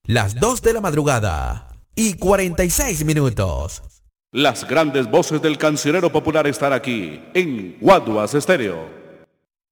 las 2 de la madrugada y 46 minutos. Las grandes voces del cancionero popular están aquí en Guaduas Estéreo.